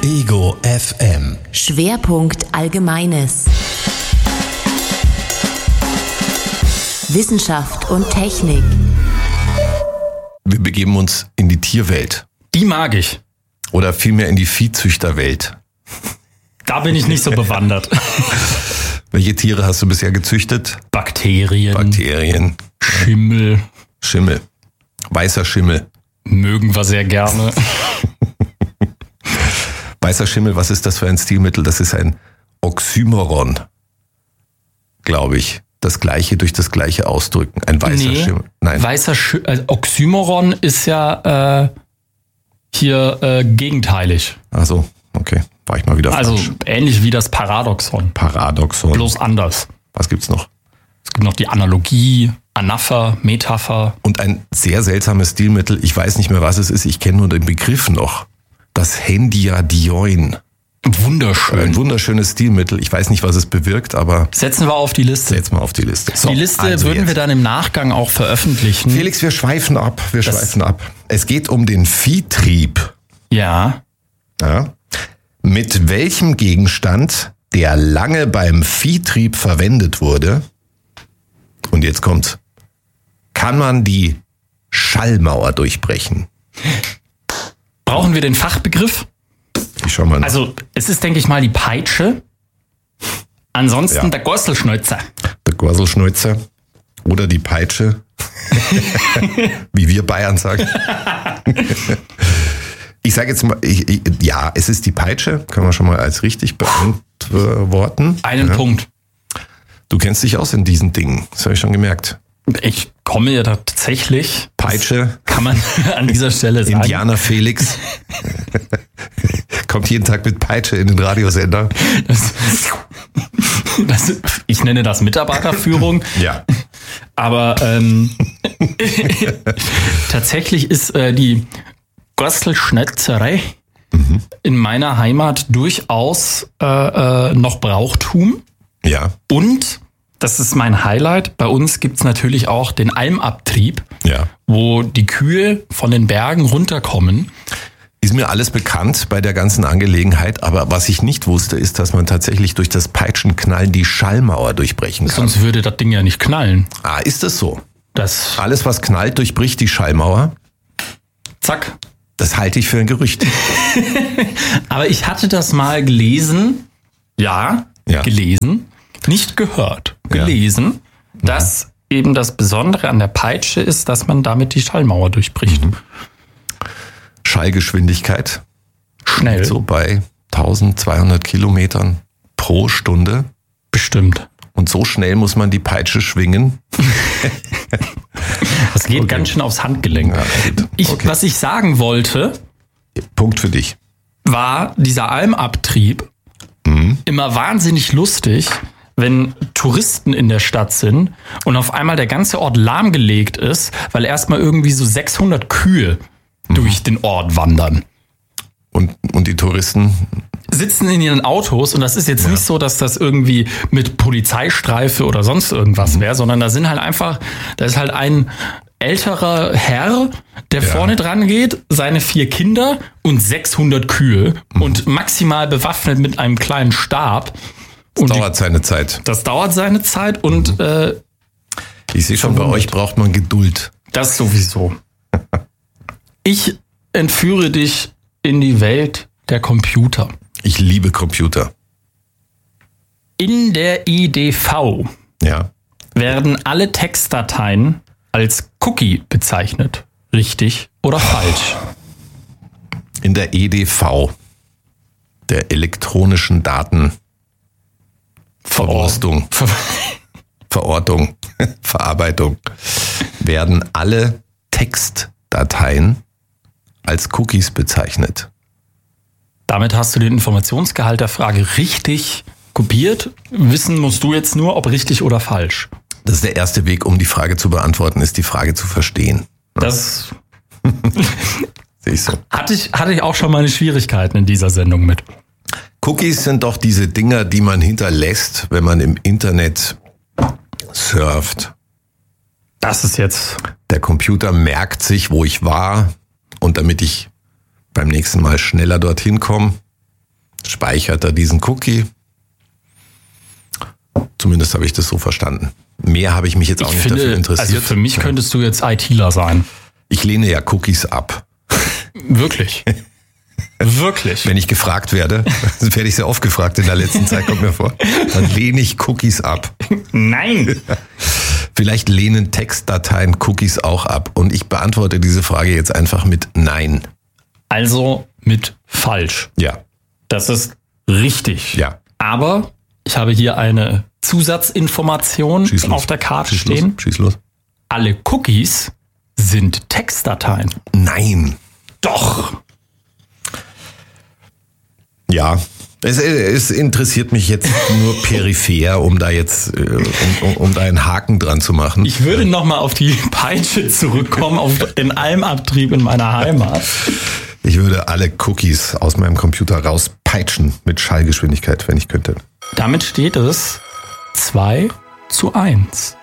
Ego FM. Schwerpunkt Allgemeines. Wissenschaft und Technik. Wir begeben uns in die Tierwelt. Die mag ich. Oder vielmehr in die Viehzüchterwelt. Da bin ich nicht so bewandert. Welche Tiere hast du bisher gezüchtet? Bakterien. Schimmel. Schimmel. Weißer Schimmel. Mögen wir sehr gerne. Weißer Schimmel, was ist das für ein Stilmittel? Das ist ein Oxymoron, glaube ich. Das Gleiche durch das Gleiche ausdrücken. Ein weißer Schimmel. Nein. Oxymoron ist ja hier gegenteilig. Ach so, okay. War ich mal wieder falsch. Also ähnlich wie das Paradoxon. Bloß anders. Was gibt's noch? Es gibt noch die Analogie, Anapher, Metapher. Und ein sehr seltsames Stilmittel, ich weiß nicht mehr, was es ist, ich kenne nur den Begriff noch. Das Hendiadioin. Wunderschön. Ein wunderschönes Stilmittel. Ich weiß nicht, was es bewirkt, aber... Setzen wir auf die Liste. Setzen wir auf die Liste. So, die Liste würden wir dann im Nachgang auch veröffentlichen. Felix, wir schweifen ab. Es geht um den Viehtrieb. Ja. Mit welchem Gegenstand, der lange beim Viehtrieb verwendet wurde, und jetzt kommt's, kann man die Schallmauer durchbrechen? Brauchen wir den Fachbegriff? Ich schau mal nach. Also, es ist, denke ich mal, die Peitsche. Ansonsten der Gosselschnäuzer. Der Gosselschnäuzer oder die Peitsche, wie wir Bayern sagen. Ich sage jetzt mal, ja, es ist die Peitsche, kann man schon mal als richtig beantworten. Einen Punkt. Du kennst dich aus in diesen Dingen, das habe ich schon gemerkt. Ich komme ja tatsächlich. Peitsche. Kann man an dieser Stelle sagen. Indianer Felix. Kommt jeden Tag mit Peitsche in den Radiosender. Ich nenne das Mitarbeiterführung. Ja. Aber tatsächlich ist die Gosselschnäuzerei in meiner Heimat durchaus noch Brauchtum. Ja. Und, das ist mein Highlight, bei uns gibt's natürlich auch den Almabtrieb, wo die Kühe von den Bergen runterkommen. Ist mir alles bekannt bei der ganzen Angelegenheit, aber was ich nicht wusste, ist, dass man tatsächlich durch das Peitschenknallen die Schallmauer durchbrechen kann. Sonst würde das Ding ja nicht knallen. Ah, ist das so? Alles, was knallt, durchbricht die Schallmauer? Zack. Das halte ich für ein Gerücht. Aber ich hatte das mal gelesen, gelesen, nicht gehört, gelesen, dass eben das Besondere an der Peitsche ist, dass man damit die Schallmauer durchbricht. Schallgeschwindigkeit. Schnell. So bei 1200 Kilometern pro Stunde. Bestimmt. Und so schnell muss man die Peitsche schwingen. Das geht ganz schön aufs Handgelenk. Ja, was ich sagen wollte, Punkt für dich, war dieser Almabtrieb immer wahnsinnig lustig, wenn Touristen in der Stadt sind und auf einmal der ganze Ort lahmgelegt ist, weil erstmal irgendwie so 600 Kühe durch den Ort wandern. Und die Touristen sitzen in ihren Autos und das ist jetzt nicht so, dass das irgendwie mit Polizeistreife oder sonst irgendwas wäre, sondern da ist halt ein älterer Herr, der vorne dran geht, seine 4 Kinder und 600 Kühe und maximal bewaffnet mit einem kleinen Stab. Das dauert seine Zeit. Das dauert seine Zeit und ich sehe schon, bei euch braucht man Geduld. Das sowieso. Ich entführe dich in die Welt der Computer. Ich liebe Computer. In der EDV werden alle Textdateien als Cookie bezeichnet. Richtig oder falsch? In der EDV, der elektronischen Datenverwurstung, Verortung, Verarbeitung, werden alle Textdateien als Cookies bezeichnet. Damit hast du den Informationsgehalt der Frage richtig kopiert. Wissen musst du jetzt nur, ob richtig oder falsch. Das ist der erste Weg, um die Frage zu beantworten, ist die Frage zu verstehen. Das sehe ich so. Hatte ich auch schon meine Schwierigkeiten in dieser Sendung mit. Cookies sind doch diese Dinger, die man hinterlässt, wenn man im Internet surft. Das ist jetzt... Der Computer merkt sich, wo ich war, und damit ich beim nächsten Mal schneller dorthin komme, speichert er diesen Cookie. Zumindest habe ich das so verstanden. Mehr habe ich mich jetzt auch nicht dafür interessiert. Also für mich könntest du jetzt ITler sein. Ich lehne ja Cookies ab. Wirklich? Wirklich? Wenn ich gefragt werde, werde ich sehr oft gefragt in der letzten Zeit, kommt mir vor, dann lehne ich Cookies ab. Nein! Vielleicht lehnen Textdateien Cookies auch ab. Und ich beantworte diese Frage jetzt einfach mit Nein. Also mit falsch. Ja. Das ist richtig. Ja. Aber ich habe hier eine Zusatzinformation auf der Karte stehen. Schieß los. Alle Cookies sind Textdateien. Nein. Doch. Ja, es interessiert mich jetzt nur peripher, um da jetzt um da einen Haken dran zu machen. Ich würde nochmal auf die Peitsche zurückkommen, auf den Almabtrieb in meiner Heimat. Ich würde alle Cookies aus meinem Computer rauspeitschen mit Schallgeschwindigkeit, wenn ich könnte. Damit steht es 2:1.